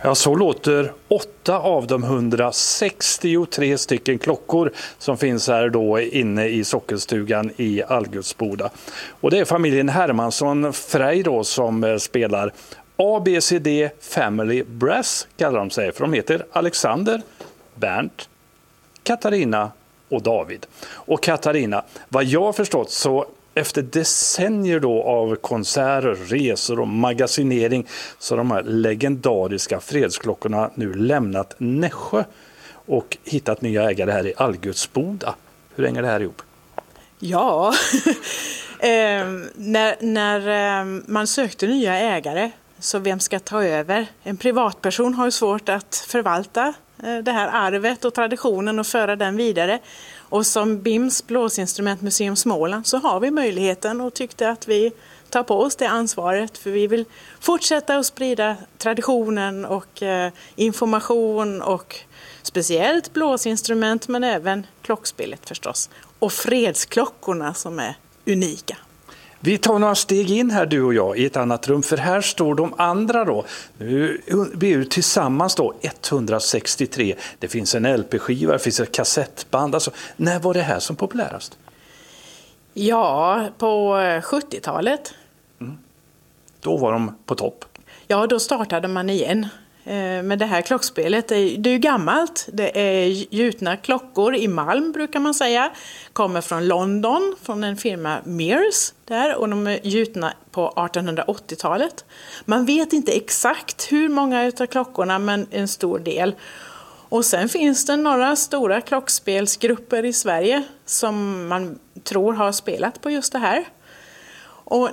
Ja, så låter 8 av de 163 stycken klockor som finns här då inne i sockelstugan i Algutsboda. Och det är familjen Hermansson Frey då som spelar ABCD Family Brass kallar de sig. För de heter Alexander, Bernt, Katarina och David. Och Katarina, vad jag har förstått så efter decennier då av konserter, resor och magasinering så har de här legendariska fredsklockorna nu lämnat Nässjö och hittat nya ägare här i Algutsboda. Hur hänger det här ihop? Ja, när man sökte nya ägare så vem ska ta över? En privatperson har ju svårt att förvalta det här arvet och traditionen och föra den vidare. Och som BIMS blåsinstrumentmuseum Småland så har vi möjligheten och tyckte att vi tar på oss det ansvaret för vi vill fortsätta att sprida traditionen och information och speciellt blåsinstrument men även klockspelet förstås. Och fredsklockorna som är unika. Vi tar några steg in här du och jag i ett annat rum för här står de andra då. Nu blir det tillsammans då 163. Det finns en LP-skiva, det finns ett kassettband. Alltså, när var det här som populärast? Ja, på 70-talet. Då var de på topp. Ja, då startade man igen. Men det här klockspelet, det är ju gammalt. Det är gjutna klockor i malm brukar man säga. Kommer från London, från en firma Mears där. Och de är gjutna på 1880-talet. Man vet inte exakt hur många utav klockorna, men en stor del. Och sen finns det några stora klockspelsgrupper i Sverige som man tror har spelat på just det här. Och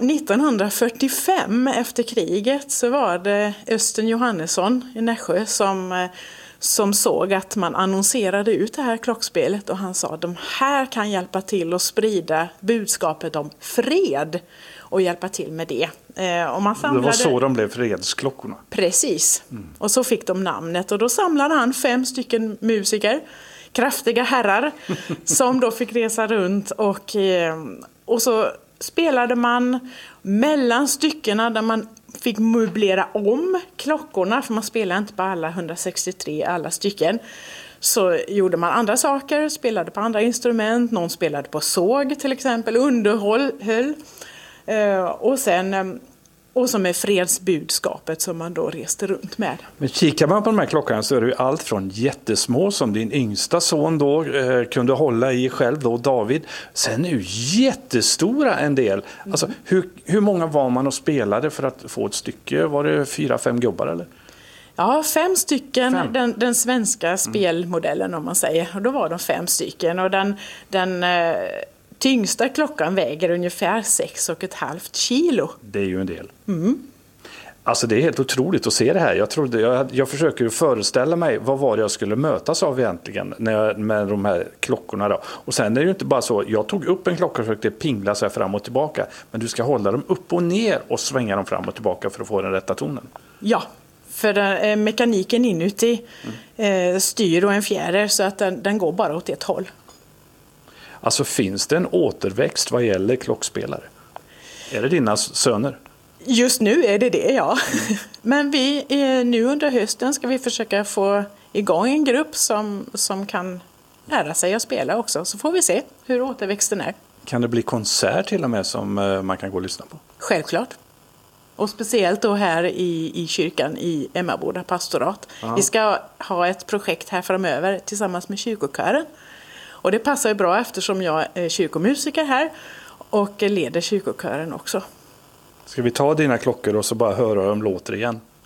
1945 efter kriget så var det Östen Johannesson i Nässjö som såg att man annonserade ut det här klockspelet och han sa att de här kan hjälpa till att sprida budskapet om fred och hjälpa till med det. Och man samlade... Det var så de blev fredsklockorna. Precis. Och så fick de namnet och då samlade han 5 stycken musiker, kraftiga herrar som då fick resa runt och så spelade man mellan styckena där man fick möblera om klockorna för man spelade inte på alla 163 alla stycken. Så gjorde man andra saker, spelade på andra instrument, någon spelade på såg till exempel, underhöll och så med fredsbudskapet som man då reste runt med. Men kikar man på de här klockorna så är det ju allt från jättesmå som din yngsta son då kunde hålla i själv då, David. Sen är ju jättestora en del. Alltså, hur många var man och spelade för att få ett stycke? Var det 4-5 gubbar eller? Ja, 5 stycken, den svenska spelmodellen om man säger. Och då var de 5 stycken och den tyngsta klockan väger ungefär 6,5 kilo. Det är ju en del. Alltså det är helt otroligt att se det här. Jag försöker föreställa mig vad var det jag skulle mötas av egentligen med de här klockorna då. Och sen är det ju inte bara så, jag tog upp en klocka och försökte pingla sig fram och tillbaka. Men du ska hålla dem upp och ner och svänga dem fram och tillbaka för att få den rätta tonen. Ja, för mekaniken inuti styr och en fjäder så att den går bara åt ett håll. Alltså finns det en återväxt vad gäller klockspelare? Är det dina söner? Just nu är det, ja. Men nu under hösten ska vi försöka få igång en grupp som kan lära sig att spela också. Så får vi se hur återväxten är. Kan det bli konsert till och med som man kan gå och lyssna på? Självklart. Och speciellt då här i kyrkan i Emmaboda pastorat. Ja. Vi ska ha ett projekt här framöver tillsammans med kyrkokören. Och det passar ju bra eftersom jag är kyrkomusiker här och leder kyrkokören också. Ska vi ta dina klockor och så bara höra hur de låter igen?